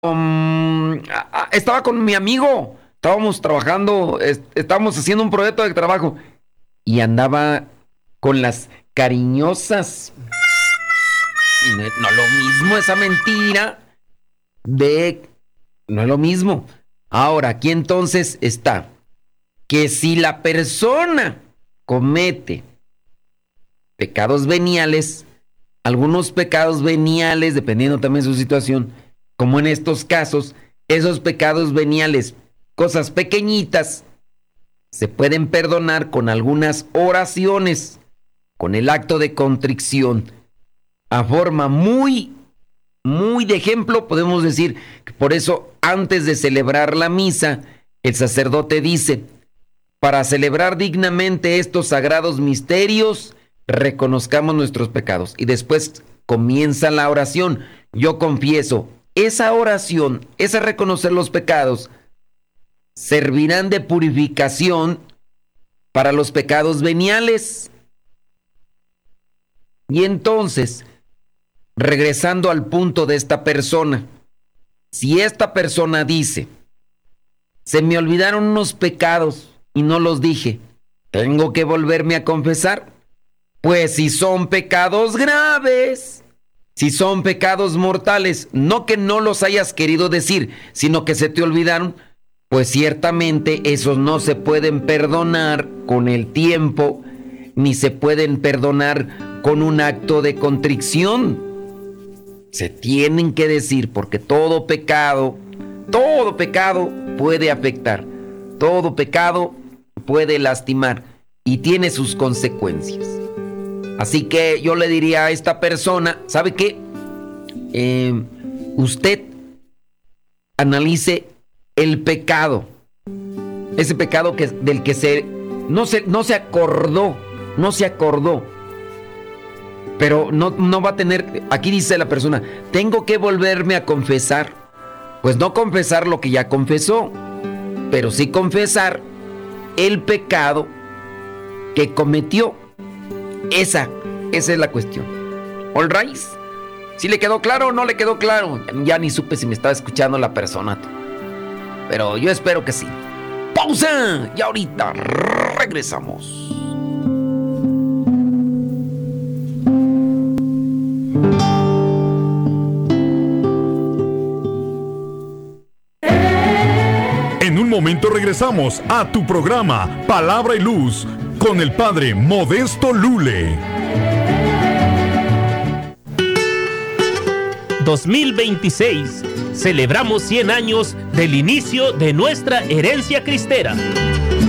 Estaba con mi amigo, estábamos trabajando, estábamos haciendo un proyecto de trabajo y andaba con las cariñosas. No, no lo mismo esa mentira de... No es lo mismo. Ahora, aquí entonces está que si la persona comete pecados veniales, algunos pecados veniales, dependiendo también de su situación, como en estos casos, esos pecados veniales, cosas pequeñitas, se pueden perdonar con algunas oraciones, con el acto de contrición. A forma muy de ejemplo, podemos decir que por eso antes de celebrar la misa, el sacerdote dice, para celebrar dignamente estos sagrados misterios, reconozcamos nuestros pecados. Y después comienza la oración. Yo confieso, esa oración, ese reconocer los pecados, servirán de purificación para los pecados veniales. Y entonces, regresando al punto de esta persona, si esta persona dice, se me olvidaron unos pecados y no los dije, ¿tengo que volverme a confesar? Pues si son pecados graves, si son pecados mortales, no que no los hayas querido decir, sino que se te olvidaron, pues ciertamente esos no se pueden perdonar con el tiempo, ni se pueden perdonar con un acto de contrición. Se tienen que decir porque todo pecado puede afectar, todo pecado puede lastimar y tiene sus consecuencias. Así que yo le diría a esta persona, ¿sabe qué? Usted analice el pecado, ese pecado del que no se acordó, pero no va a tener, aquí dice la persona, tengo que volverme a confesar. Pues no confesar lo que ya confesó, pero sí confesar el pecado que cometió. Esa es la cuestión. All right. ¿Sí le quedó claro o no le quedó claro? Ya ni supe si me estaba escuchando la persona. Pero yo espero que sí. ¡Pausa! Y ahorita regresamos. En un momento regresamos a tu programa Palabra y Luz con el Padre Modesto Lule. 2026. Celebramos 100 años del inicio de nuestra herencia cristera.